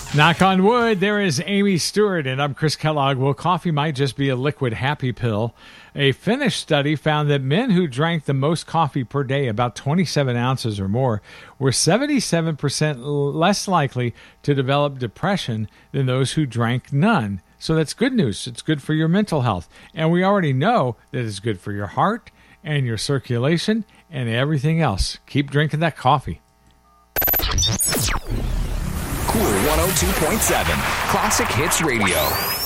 Knock on wood, there is Amy Stewart, and I'm Chris Kellogg. Well, coffee might just be a liquid happy pill. A Finnish study found that men who drank the most coffee per day, about 27 ounces or more, were 77% less likely to develop depression than those who drank none. So that's good news. It's good for your mental health. And we already know that it's good for your heart and your circulation and everything else. Keep drinking that coffee. Cool 102.7 Classic Hits Radio.